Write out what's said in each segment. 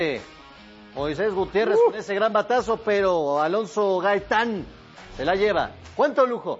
Moisés Gutiérrez con ese gran batazo, pero Alonso Gaitán se la lleva. ¿Cuánto lujo?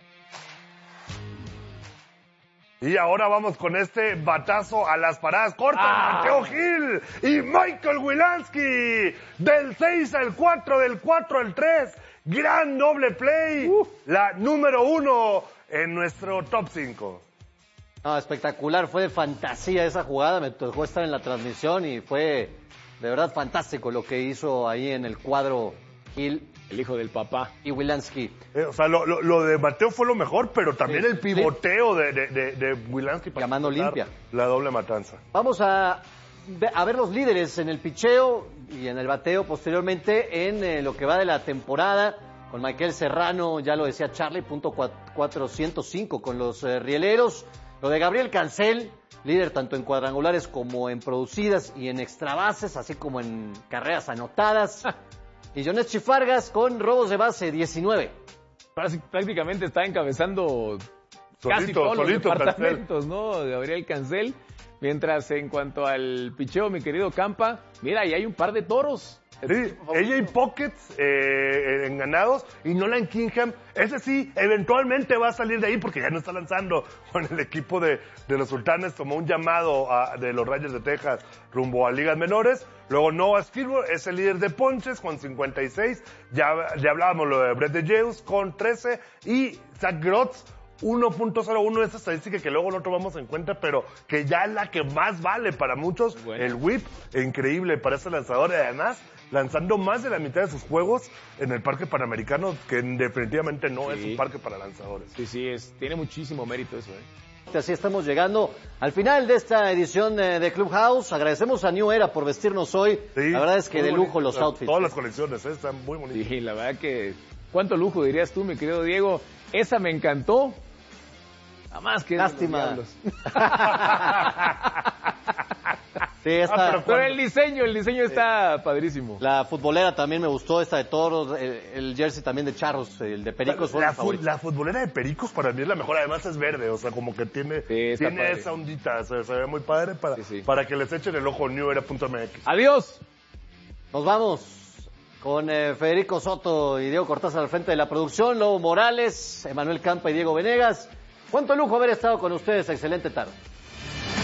Y ahora vamos con este batazo a las paradas cortas. Mateo Gil y Michael Wilansky. Del 6 al 4, del 4 al 3. Gran doble play. La número 1 en nuestro top 5. No, espectacular, fue de fantasía esa jugada. Me tocó estar en la transmisión y fue de verdad fantástico lo que hizo ahí en el cuadro Gil. El hijo del papá. Y Wilansky. O sea, lo de Mateo fue lo mejor, pero también el pivoteo de Wilansky. Llamando limpia. La doble matanza. Vamos a ver los líderes en el picheo y en el bateo posteriormente en lo que va de la temporada. Con Michael Serrano, ya lo decía Charlie, punto 405 con los rieleros. Lo de Gabriel Cancel, líder tanto en cuadrangulares como en producidas y en extrabases, así como en carreras anotadas. Y Jonechi Fargas con robos de base, 19. Prácticamente está encabezando casi todos los departamentos, ¿no? Gabriel Cancel. Mientras en cuanto al picheo, mi querido Campa, mira, ahí hay un par de toros. Sí, AJ Pockets en ganados y Nolan Kingham, ese sí, eventualmente va a salir de ahí porque ya no está lanzando con el equipo de los Sultanes, tomó un llamado de los Rangers de Texas rumbo a ligas menores. Luego Noah Skilmore es el líder de ponches con 56, ya hablábamos lo de Brett DeJeus con 13 y Zach Grotz 1.01, esa estadística que luego no tomamos en cuenta, pero que ya es la que más vale para muchos. Bueno. El whip, increíble para ese lanzador y además lanzando más de la mitad de sus juegos en el Parque Panamericano, que definitivamente no es un parque para lanzadores. Sí, tiene muchísimo mérito eso, Así estamos llegando al final de esta edición de Clubhouse. Agradecemos a New Era por vestirnos hoy. Sí, la verdad es que de lujo los outfits. Todas las colecciones están muy bonitas. Sí, la verdad que cuánto lujo dirías tú, mi querido Diego. Esa me encantó. Nada más que lástima. Sí, pero el diseño está padrísimo. La futbolera también me gustó, esta de toros, el jersey también de charros, el de pericos. La futbolera de pericos para mí es la mejor, además es verde, o sea, como que tiene esa ondita, se ve muy padre para que les echen el ojo newera.mx. ¡Adiós! Nos vamos con Federico Soto y Diego Cortázar al frente de la producción, Lobo Morales, Emanuel Campa y Diego Venegas. Cuánto lujo haber estado con ustedes, excelente tarde.